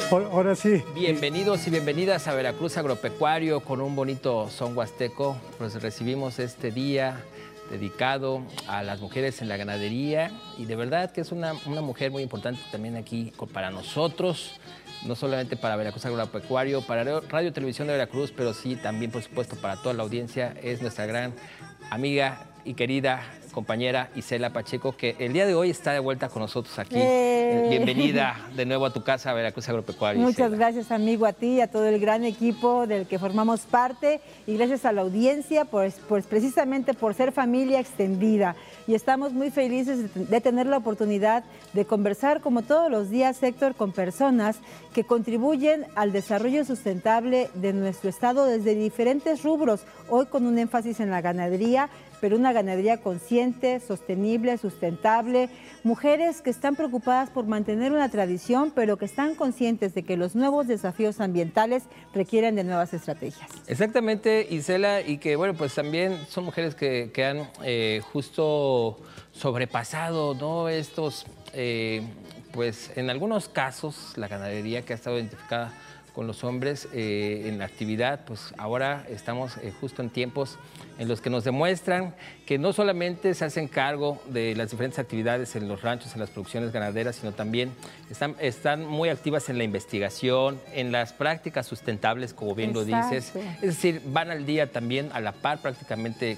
Ahora sí. Bienvenidos y bienvenidas a Veracruz Agropecuario con un bonito son huasteco. Pues recibimos este día dedicado a las mujeres en la ganadería y de verdad que es una mujer muy importante también aquí para nosotros, no solamente para Veracruz Agropecuario, para Radio Televisión de Veracruz, pero sí también, por supuesto, para toda la audiencia. Es nuestra gran amiga y querida compañera Isela Pacheco, que el día de hoy está de vuelta con nosotros aquí. Bienvenida de nuevo a tu casa, Veracruz Agropecuario. Muchas gracias, amigo, a ti y a todo el gran equipo del que formamos parte, y gracias a la audiencia, pues precisamente por ser familia extendida. Y estamos muy felices de tener la oportunidad de conversar, como todos los días, Héctor, con personas que contribuyen al desarrollo sustentable de nuestro estado desde diferentes rubros, hoy con un énfasis en la ganadería, pero una ganadería consciente, sostenible, sustentable, mujeres que están preocupadas por mantener una tradición, pero que están conscientes de que los nuevos desafíos ambientales requieren de nuevas estrategias. Exactamente, Isela, y que bueno, pues también son mujeres que han justo sobrepasado, ¿no? Estos, pues en algunos casos, la ganadería que ha estado identificada con los hombres en la actividad, pues ahora estamos justo en tiempos en los que nos demuestran que no solamente se hacen cargo de las diferentes actividades en los ranchos, en las producciones ganaderas, sino también están muy activas en la investigación, en las prácticas sustentables, como bien lo dices. Es decir, van al día también, a la par prácticamente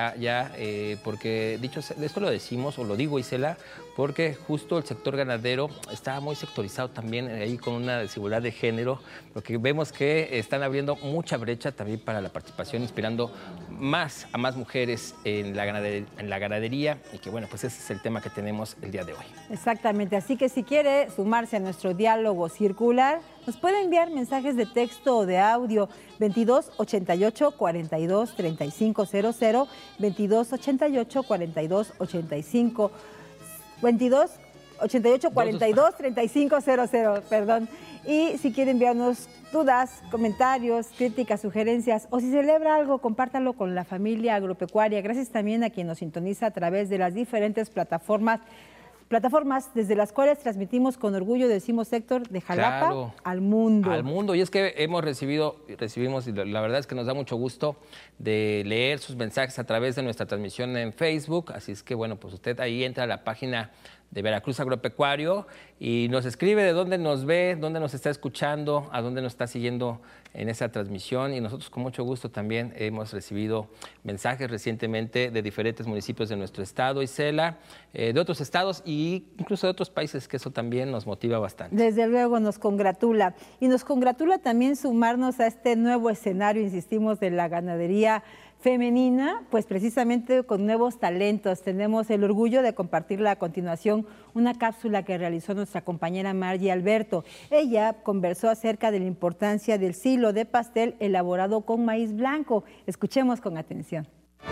porque esto lo decimos, o lo digo, Isela, porque justo el sector ganadero está muy sectorizado también ahí con una desigualdad de género, porque vemos que están abriendo mucha brecha también para la participación, inspirando a más mujeres en la ganadería, y que bueno, pues ese es el tema que tenemos el día de hoy. Exactamente, así que si quiere sumarse a nuestro diálogo circular, nos puede enviar mensajes de texto o de audio 22 88 42 35 00, 22 88 42 85 22 88 42 35 00, perdón. Y si quiere enviarnos dudas, comentarios, críticas, sugerencias, o si celebra algo, compártalo con la familia agropecuaria. Gracias también a quien nos sintoniza a través de las diferentes plataformas desde las cuales transmitimos con orgullo, decimos, Héctor, de Jalapa al mundo. Al mundo, y es que recibimos, y la verdad es que nos da mucho gusto de leer sus mensajes a través de nuestra transmisión en Facebook, así es que bueno, pues usted ahí entra a la página de Veracruz Agropecuario y nos escribe de dónde nos ve, dónde nos está escuchando, a dónde nos está siguiendo en esa transmisión, y nosotros con mucho gusto también hemos recibido mensajes recientemente de diferentes municipios de nuestro estado, Isela, de otros estados e incluso de otros países, que eso también nos motiva bastante. Desde luego nos congratula, y nos congratula también sumarnos a este nuevo escenario, insistimos, de la ganadería femenina, pues precisamente con nuevos talentos. Tenemos el orgullo de compartirla a continuación una cápsula que realizó nuestra compañera Margie Alberto. Ella conversó acerca de la importancia del silo de pastel elaborado con maíz blanco. Escuchemos con atención.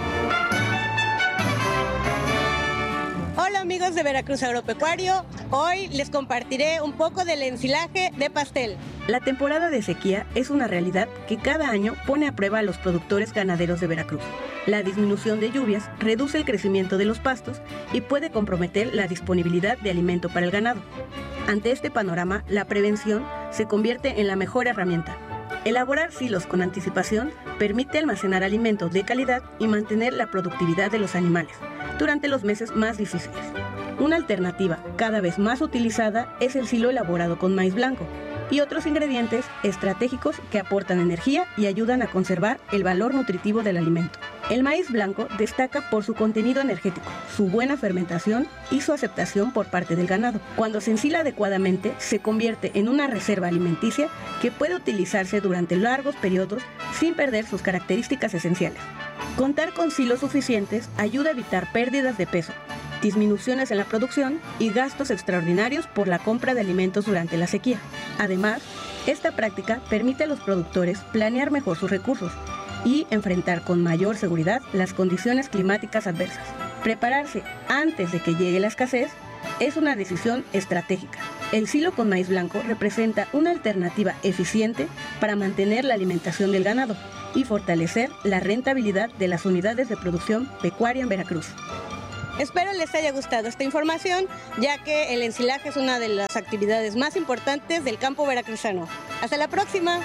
Hola amigos de Veracruz Agropecuario, hoy les compartiré un poco del ensilaje de pastel. La temporada de sequía es una realidad que cada año pone a prueba a los productores ganaderos de Veracruz. La disminución de lluvias reduce el crecimiento de los pastos y puede comprometer la disponibilidad de alimento para el ganado. Ante este panorama, la prevención se convierte en la mejor herramienta. Elaborar silos con anticipación permite almacenar alimentos de calidad y mantener la productividad de los animales durante los meses más difíciles. Una alternativa cada vez más utilizada es el silo elaborado con maíz blanco y otros ingredientes estratégicos que aportan energía y ayudan a conservar el valor nutritivo del alimento. El maíz blanco destaca por su contenido energético, su buena fermentación y su aceptación por parte del ganado. Cuando se ensila adecuadamente, se convierte en una reserva alimenticia que puede utilizarse durante largos periodos sin perder sus características esenciales. Contar con silos suficientes ayuda a evitar pérdidas de peso, disminuciones en la producción y gastos extraordinarios por la compra de alimentos durante la sequía. Además, esta práctica permite a los productores planear mejor sus recursos y enfrentar con mayor seguridad las condiciones climáticas adversas. Prepararse antes de que llegue la escasez es una decisión estratégica. El silo con maíz blanco representa una alternativa eficiente para mantener la alimentación del ganado y fortalecer la rentabilidad de las unidades de producción pecuaria en Veracruz. Espero les haya gustado esta información, ya que el ensilaje es una de las actividades más importantes del campo veracruzano. ¡Hasta la próxima!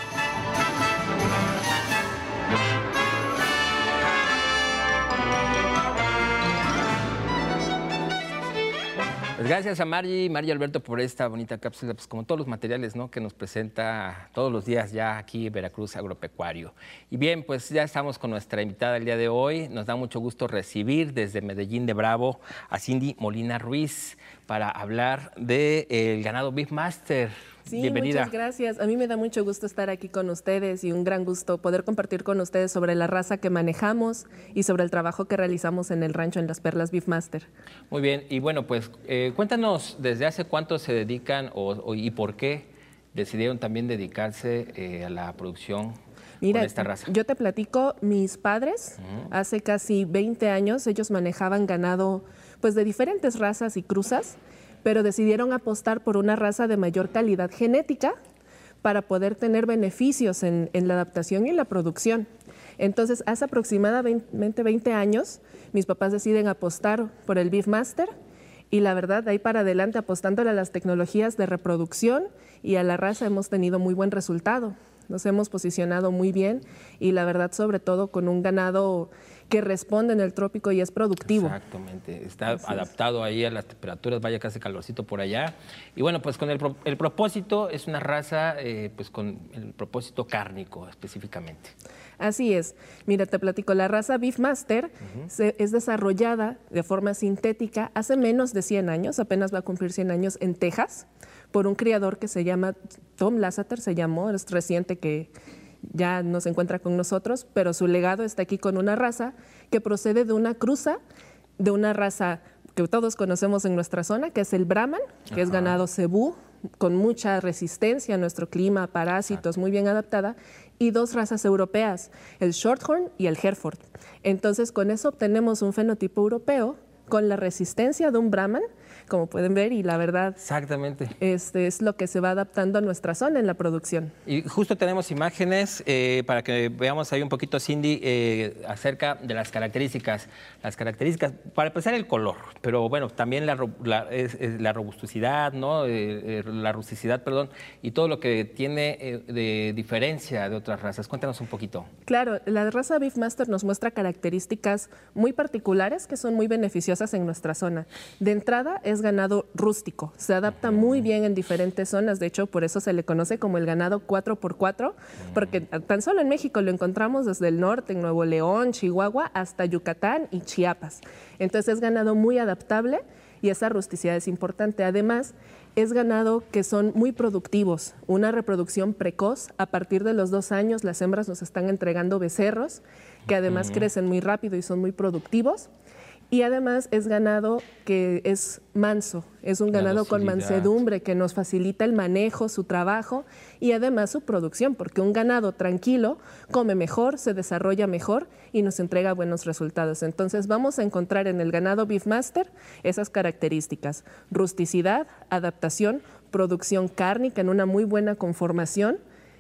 Pues gracias a Margie Alberto por esta bonita cápsula, pues como todos los materiales, ¿no?, que nos presenta todos los días ya aquí en Veracruz Agropecuario. Y bien, pues ya estamos con nuestra invitada el día de hoy. Nos da mucho gusto recibir desde Medellín de Bravo a Cindy Molina Ruiz para hablar del ganado Beefmaster. Sí, bienvenida. Muchas gracias. A mí me da mucho gusto estar aquí con ustedes y un gran gusto poder compartir con ustedes sobre la raza que manejamos y sobre el trabajo que realizamos en el rancho en Las Perlas Beefmaster. Muy bien, y bueno, pues cuéntanos desde hace cuánto se dedican y por qué decidieron también dedicarse a la producción. Mira, con esta raza. Yo te platico, mis padres hace casi 20 años, ellos manejaban ganado pues de diferentes razas y cruzas, pero decidieron apostar por una raza de mayor calidad genética para poder tener beneficios en la adaptación y en la producción. Entonces, hace aproximadamente 20 años, mis papás deciden apostar por el Beefmaster y la verdad, de ahí para adelante, apostándole a las tecnologías de reproducción y a la raza, hemos tenido muy buen resultado. Nos hemos posicionado muy bien y la verdad, sobre todo, con un ganado que responde en el trópico y es productivo. Exactamente, está adaptado ahí a las temperaturas, vaya que hace calorcito por allá. Y bueno, pues con el propósito, es una raza pues con el propósito cárnico específicamente. Así es. Mira, te platico, la raza Beefmaster es desarrollada de forma sintética hace menos de 100 años, apenas va a cumplir 100 años en Texas, por un criador que se llama Tom Lasseter, es reciente que ya no se encuentra con nosotros, pero su legado está aquí con una raza que procede de una cruza, de una raza que todos conocemos en nuestra zona, que es el Brahman, que es ganado cebú, con mucha resistencia a nuestro clima, parásitos, muy bien adaptada, y dos razas europeas, el Shorthorn y el Hereford. Entonces, con eso obtenemos un fenotipo europeo con la resistencia de un Brahman, como pueden ver, y la verdad, exactamente, es lo que se va adaptando a nuestra zona en la producción. Y justo tenemos imágenes para que veamos ahí un poquito, Cindy, acerca de las características. Las características, para empezar, el color, pero bueno, también la robustosidad, ¿no? La rusticidad, perdón, y todo lo que tiene de diferencia de otras razas. Cuéntanos un poquito. Claro, la raza Beefmaster nos muestra características muy particulares que son muy beneficiosas en nuestra zona. De entrada, es ganado rústico, se adapta muy bien en diferentes zonas, de hecho por eso se le conoce como el ganado 4x4, porque tan solo en México lo encontramos desde el norte, en Nuevo León, Chihuahua, hasta Yucatán y Chiapas. Entonces es ganado muy adaptable y esa rusticidad es importante. Además, es ganado que son muy productivos, una reproducción precoz. A partir de los 2 años las hembras nos están entregando becerros que además crecen muy rápido y son muy productivos. Y además es ganado que es manso, es un ganado con mansedumbre que nos facilita el manejo, su trabajo y además su producción, porque un ganado tranquilo come mejor, se desarrolla mejor y nos entrega buenos resultados. Entonces vamos a encontrar en el ganado Beefmaster esas características: rusticidad, adaptación, producción cárnica en una muy buena conformación,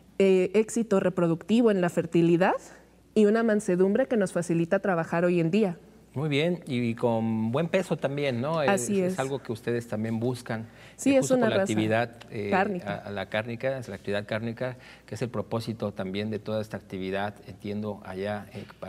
éxito reproductivo en la fertilidad y una mansedumbre que nos facilita trabajar hoy en día. Muy bien, y con buen peso también, ¿no? Así es. Es algo que ustedes también buscan. Sí, es una la raza actividad cárnica. a la cárnica, es la actividad cárnica, que es el propósito también de toda esta actividad, entiendo, allá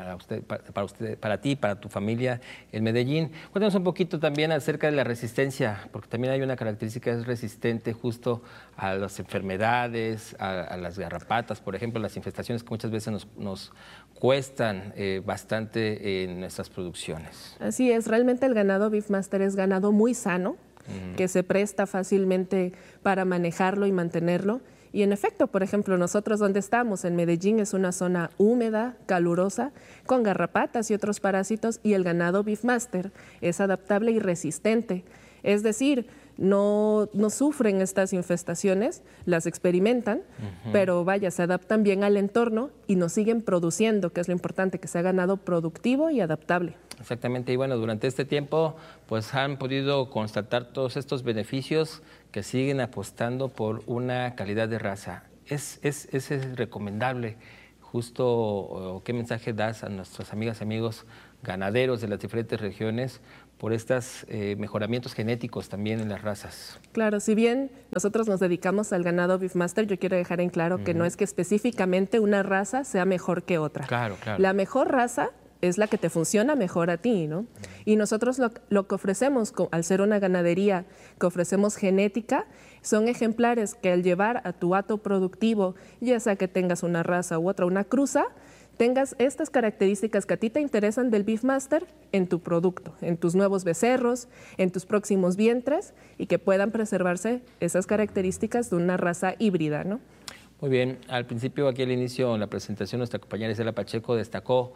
para ti, para tu familia en Medellín. Cuéntanos un poquito también acerca de la resistencia, porque también hay una característica, es resistente justo a las enfermedades, a las garrapatas, por ejemplo, las infestaciones que muchas veces nos cuestan bastante en nuestras producciones. Así es, realmente el ganado Beefmaster es ganado muy sano, que se presta fácilmente para manejarlo y mantenerlo. Y en efecto, por ejemplo, nosotros donde estamos, en Medellín, es una zona húmeda, calurosa, con garrapatas y otros parásitos, y el ganado Beefmaster es adaptable y resistente. Es decir, no sufren estas infestaciones, las experimentan, pero vaya, se adaptan bien al entorno y nos siguen produciendo, que es lo importante, que sea ganado productivo y adaptable. Exactamente, y bueno, durante este tiempo pues han podido constatar todos estos beneficios que siguen apostando por una calidad de raza. ¿Es recomendable justo qué mensaje das a nuestras amigas y amigos ganaderos de las diferentes regiones? por estos mejoramientos genéticos también en las razas. Claro, si bien nosotros nos dedicamos al ganado Beefmaster, yo quiero dejar en claro que no es que específicamente una raza sea mejor que otra. Claro, claro. La mejor raza es la que te funciona mejor a ti, ¿no? Y nosotros lo que ofrecemos, al ser una ganadería que ofrecemos genética, son ejemplares que al llevar a tu hato productivo, ya sea que tengas una raza u otra, una cruza, tengas estas características que a ti te interesan del Beefmaster en tu producto, en tus nuevos becerros, en tus próximos vientres, y que puedan preservarse esas características de una raza híbrida, ¿no? Muy bien, al principio, aquí al inicio, en la presentación, nuestra compañera Isela Pacheco destacó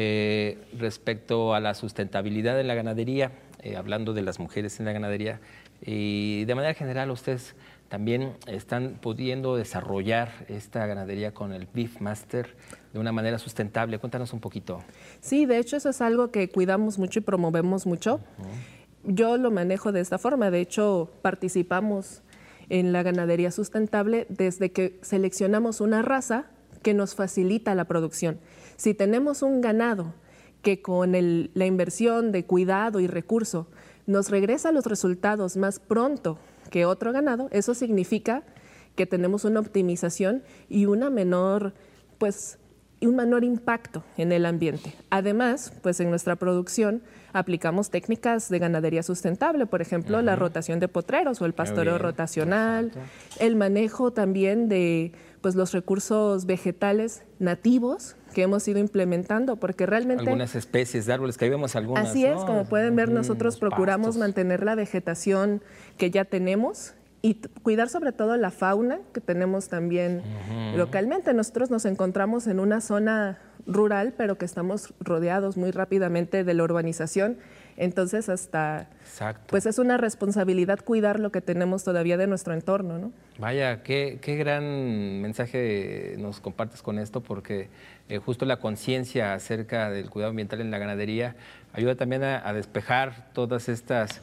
respecto a la sustentabilidad en la ganadería, hablando de las mujeres en la ganadería, y de manera general ustedes también están pudiendo desarrollar esta ganadería con el Beefmaster de una manera sustentable. Cuéntanos un poquito. Sí, de hecho eso es algo que cuidamos mucho y promovemos mucho. Yo lo manejo de esta forma, de hecho participamos en la ganadería sustentable desde que seleccionamos una raza que nos facilita la producción. Si tenemos un ganado que con la inversión de cuidado y recurso nos regresa los resultados más pronto que otro ganado, eso significa que tenemos una optimización y una menor, un menor impacto en el ambiente. Además, pues en nuestra producción aplicamos técnicas de ganadería sustentable, por ejemplo, la rotación de potreros o el pastoreo rotacional, el manejo también de los recursos vegetales nativos que hemos ido implementando, porque realmente... Algunas especies de árboles, que ahí vemos algunas, así es, como pueden ver, nosotros procuramos mantener la vegetación que ya tenemos y cuidar sobre todo la fauna que tenemos también localmente. Nosotros nos encontramos en una zona rural, pero que estamos rodeados muy rápidamente de la urbanización, entonces pues es una responsabilidad cuidar lo que tenemos todavía de nuestro entorno, ¿no? Vaya, qué gran mensaje nos compartes con esto, porque justo la conciencia acerca del cuidado ambiental en la ganadería ayuda también a despejar todas estas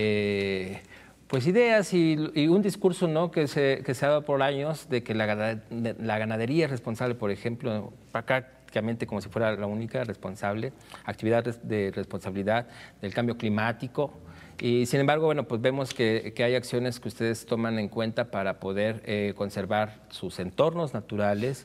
ideas y un discurso, ¿no?, que se ha dado por años de que la ganadería es responsable, por ejemplo, prácticamente como si fuera la única responsable, actividad de responsabilidad del cambio climático. Y sin embargo, bueno, pues vemos que hay acciones que ustedes toman en cuenta para poder conservar sus entornos naturales,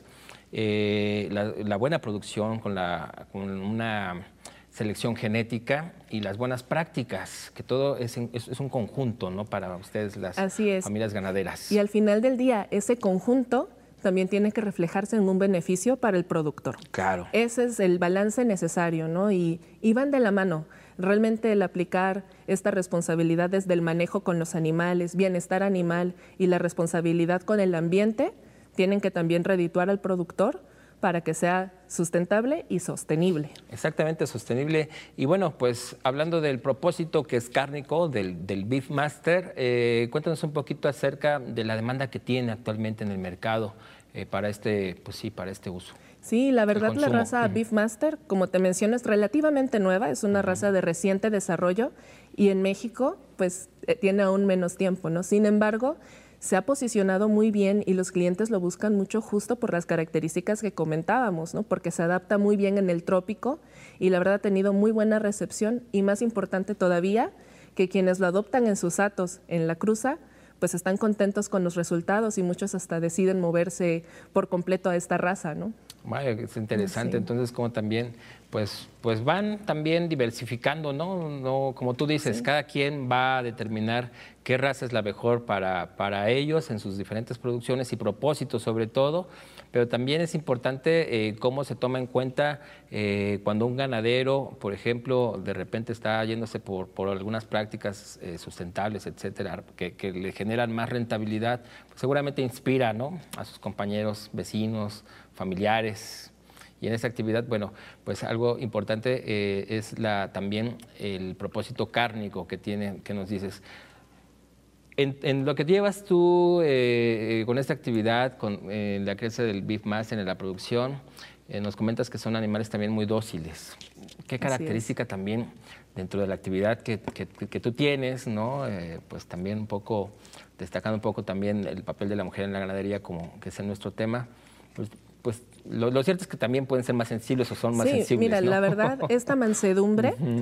la buena producción con una selección genética y las buenas prácticas, que todo es un conjunto, ¿no?, para ustedes, las familias ganaderas. Y al final del día, ese conjunto también tiene que reflejarse en un beneficio para el productor. Claro. Ese es el balance necesario, ¿no? Y van de la mano. Realmente el aplicar esta responsabilidad desde el manejo con los animales, bienestar animal y la responsabilidad con el ambiente, tienen que también redituar al productor para que sea sustentable y sostenible. Exactamente, sostenible. Y bueno, pues hablando del propósito que es cárnico del Beefmaster, cuéntanos un poquito acerca de la demanda que tiene actualmente en el mercado para este uso. Sí, la verdad la raza Beefmaster, como te menciono, es relativamente nueva, es una raza de reciente desarrollo y en México pues tiene aún menos tiempo, ¿no? Sin embargo, se ha posicionado muy bien y los clientes lo buscan mucho justo por las características que comentábamos, ¿no? Porque se adapta muy bien en el trópico y la verdad ha tenido muy buena recepción y más importante todavía, que quienes lo adoptan en sus hatos en la cruza, pues están contentos con los resultados y muchos hasta deciden moverse por completo a esta raza, ¿no? Vaya, es interesante. Sí. Entonces, como también, pues van también diversificando, ¿no? Como tú dices, cada quien va a determinar qué raza es la mejor para ellos en sus diferentes producciones y propósitos sobre todo, pero también es importante cómo se toma en cuenta cuando un ganadero, por ejemplo, de repente está yéndose por algunas prácticas sustentables, etcétera, que le generan más rentabilidad, pues seguramente inspira, ¿no?, a sus compañeros, vecinos, familiares. Y en esa actividad, bueno, pues algo importante es también el propósito cárnico que nos dices. En lo que llevas tú con esta actividad, con la crianza del Beefmaster en la producción, nos comentas que son animales también muy dóciles. ¿Qué característica también dentro de la actividad que tú tienes, ¿no? Pues también un poco, destacando un poco también el papel de la mujer en la ganadería, como que es nuestro tema, pues lo cierto es que también pueden ser más sensibles o son más sensibles, mira, ¿no? La verdad, esta mansedumbre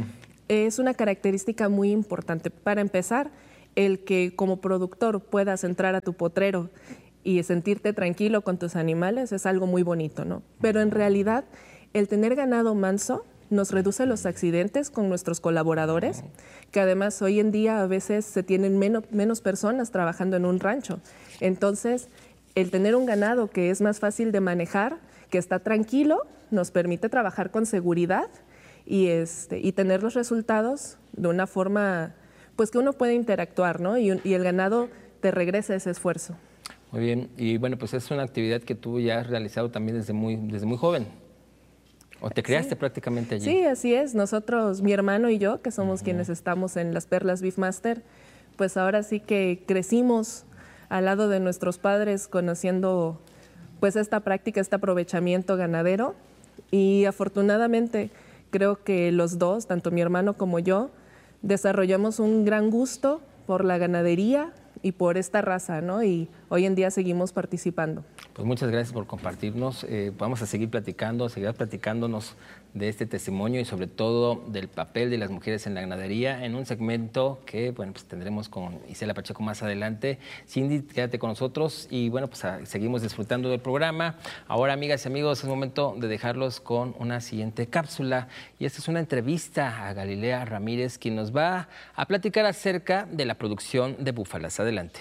es una característica muy importante. Para empezar, el que como productor puedas entrar a tu potrero y sentirte tranquilo con tus animales es algo muy bonito, ¿no? Pero en realidad, el tener ganado manso nos reduce los accidentes con nuestros colaboradores, que además hoy en día a veces se tienen menos personas trabajando en un rancho. Entonces, el tener un ganado que es más fácil de manejar, que está tranquilo, nos permite trabajar con seguridad y tener los resultados de una forma, pues que uno puede interactuar, ¿no? Y el ganado te regresa ese esfuerzo. Muy bien, y bueno, pues es una actividad que tú ya has realizado también desde muy joven. ¿O te creaste prácticamente allí? Sí, así es. Nosotros, mi hermano y yo, que somos quienes estamos en Las Perlas Beefmaster, pues ahora sí que crecimos al lado de nuestros padres conociendo pues esta práctica, este aprovechamiento ganadero, y afortunadamente creo que los dos, tanto mi hermano como yo, desarrollamos un gran gusto por la ganadería y por esta raza, ¿no? Y hoy en día seguimos participando. Pues muchas gracias por compartirnos. Vamos a seguir platicando, seguir platicándonos de este testimonio y sobre todo del papel de las mujeres en la ganadería en un segmento que, bueno, pues tendremos con Isela Pacheco más adelante. Cindy, quédate con nosotros y, bueno, pues seguimos disfrutando del programa. Ahora, amigas y amigos, es momento de dejarlos con una siguiente cápsula y esta es una entrevista a Galilea Ramírez, quien nos va a platicar acerca de la producción de búfalas. Adelante.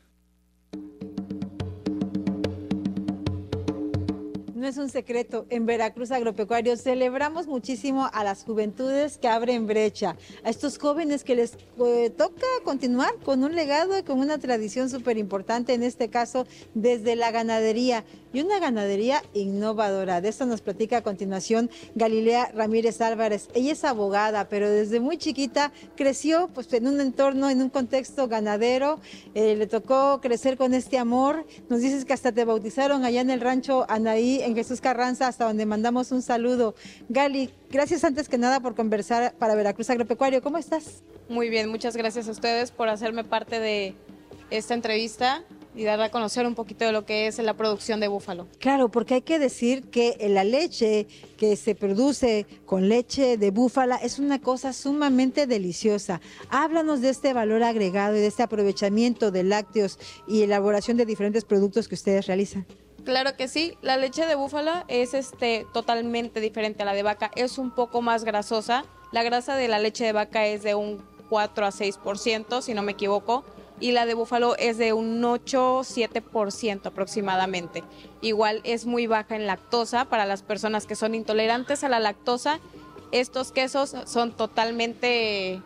No es un secreto, en Veracruz Agropecuario celebramos muchísimo a las juventudes que abren brecha, a estos jóvenes que les toca continuar con un legado y con una tradición súper importante, en este caso desde la ganadería, y una ganadería innovadora. De esto nos platica a continuación Galilea Ramírez Álvarez. Ella es abogada, pero desde muy chiquita creció pues, en un entorno, en un contexto ganadero, le tocó crecer con este amor. Nos dices que hasta te bautizaron allá en el rancho Anaí, en Jesús Carranza, hasta donde mandamos un saludo. Gali, gracias antes que nada por conversar para Veracruz Agropecuario. ¿Cómo estás? Muy bien, muchas gracias a ustedes por hacerme parte de esta entrevista y dar a conocer un poquito de lo que es la producción de búfalo. Claro, porque hay que decir que la leche que se produce con leche de búfala es una cosa sumamente deliciosa. Háblanos de este valor agregado y de este aprovechamiento de lácteos y elaboración de diferentes productos que ustedes realizan. Claro que sí, la leche de búfala es totalmente diferente a la de vaca, es un poco más grasosa. La grasa de la leche de vaca es de un 4 a 6%, si no me equivoco, y la de búfalo es de un 8-7% aproximadamente. Igual es muy baja en lactosa para las personas que son intolerantes a la lactosa. Estos quesos son totalmente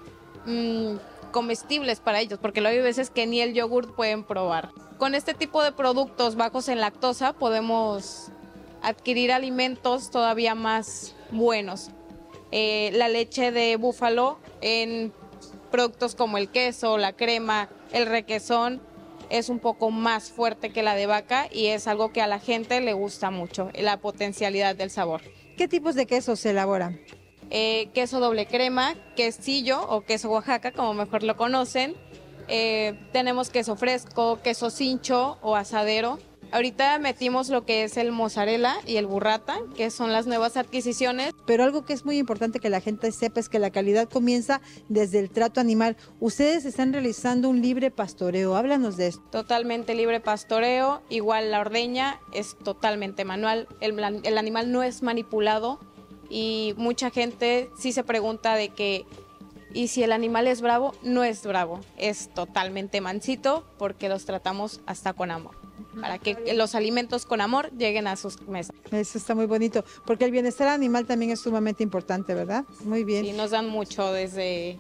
comestibles para ellos, porque hay veces que ni el yogur pueden probar. Con este tipo de productos bajos en lactosa podemos adquirir alimentos todavía más buenos. La leche de búfalo en productos como el queso, la crema, el requesón, es un poco más fuerte que la de vaca y es algo que a la gente le gusta mucho, la potencialidad del sabor. ¿Qué tipos de quesos se elaboran? Queso doble crema, quesillo o queso Oaxaca, como mejor lo conocen. Tenemos queso fresco, queso cincho o asadero. Ahorita metimos lo que es el mozzarella y el burrata, que son las nuevas adquisiciones. Pero algo que es muy importante que la gente sepa es que la calidad comienza desde el trato animal. Ustedes están realizando un libre pastoreo, háblanos de esto. Totalmente libre pastoreo, igual la ordeña es totalmente manual, el animal no es manipulado y mucha gente sí se pregunta de que, ¿y si el animal es bravo? No es bravo, es totalmente mansito porque los tratamos hasta con amor, para que los alimentos con amor lleguen a sus mesas. Eso está muy bonito, porque el bienestar animal también es sumamente importante, ¿verdad? Muy bien. Sí, nos dan mucho desde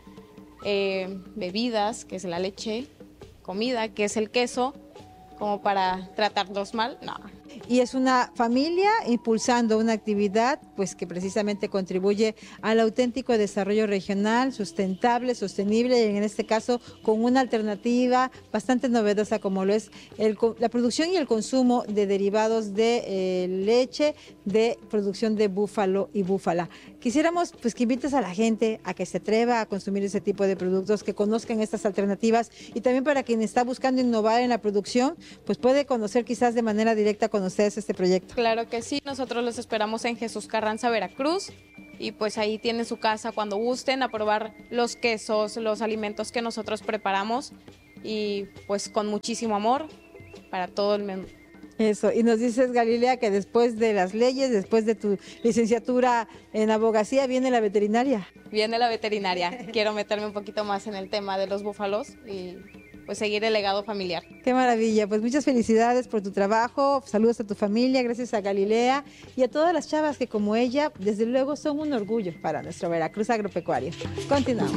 bebidas, que es la leche, comida, que es el queso, como para tratarlos mal, no. Y es una familia impulsando una actividad pues que precisamente contribuye al auténtico desarrollo regional, sustentable, sostenible, y en este caso con una alternativa bastante novedosa como lo es la producción y el consumo de derivados de leche de producción de búfalo y búfala. Quisiéramos pues que invites a la gente a que se atreva a consumir ese tipo de productos, que conozcan estas alternativas, y también para quien está buscando innovar en la producción, pues puede conocer quizás de manera directa con ustedes este proyecto. Claro que sí, nosotros los esperamos en Jesús Carranza, Veracruz. y pues ahí tienen su casa cuando gusten a probar los quesos, los alimentos que nosotros preparamos y pues con muchísimo amor para todo el mundo. Eso, y nos dices, Galilea, que después de las leyes, después de tu licenciatura en abogacía, viene la veterinaria. Viene la veterinaria, quiero meterme un poquito más en el tema de los búfalos y pues seguir el legado familiar. Qué maravilla, pues muchas felicidades por tu trabajo, saludos a tu familia, gracias a Galilea y a todas las chavas que como ella, desde luego son un orgullo para nuestro Veracruz agropecuario. Continuamos.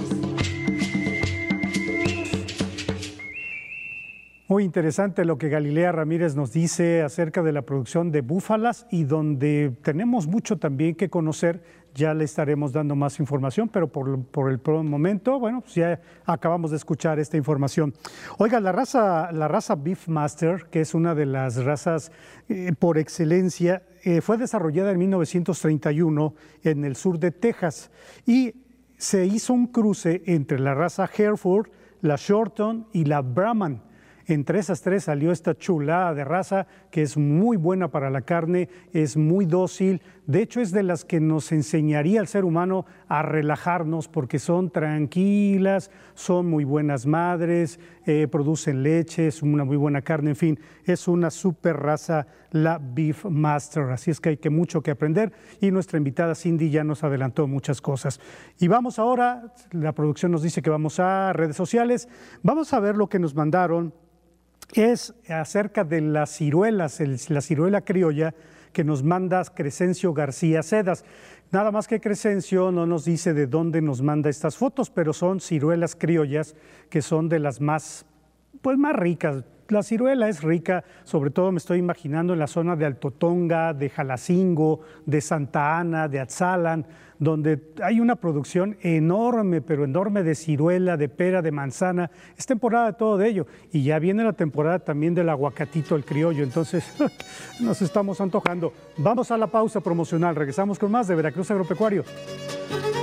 Muy interesante lo que Galilea Ramírez nos dice acerca de la producción de búfalas y donde tenemos mucho también que conocer. Ya le estaremos dando más información, pero por el momento, bueno, pues ya acabamos de escuchar esta información. Oiga, la raza Beefmaster, que es una de las razas por excelencia, fue desarrollada en 1931 en el sur de Texas y se hizo un cruce entre la raza Hereford, la Shorton y la Brahman. Entre esas tres salió esta chulada de raza que es muy buena para la carne, es muy dócil. De hecho, es de las que nos enseñaría al ser humano a relajarnos porque son tranquilas, son muy buenas madres, producen leche, es una muy buena carne, en fin, es una super raza la Beefmaster. Así es que hay mucho que aprender y nuestra invitada Cindy ya nos adelantó muchas cosas. Y vamos ahora, la producción nos dice que vamos a redes sociales, vamos a ver lo que nos mandaron. Es acerca de las ciruelas, la ciruela criolla que nos manda Crescencio García Cedas. Nada más que Crescencio no nos dice de dónde nos manda estas fotos, pero son ciruelas criollas que son de las más ricas. La ciruela es rica, sobre todo me estoy imaginando en la zona de Alto Tonga, de Jalacingo, de Santa Ana, de Atzalan, donde hay una producción enorme, pero enorme de ciruela, de pera, de manzana. Es temporada de todo de ello. Y ya viene la temporada también del aguacatito, el criollo. Entonces, nos estamos antojando. Vamos a la pausa promocional. Regresamos con más de Veracruz Agropecuario.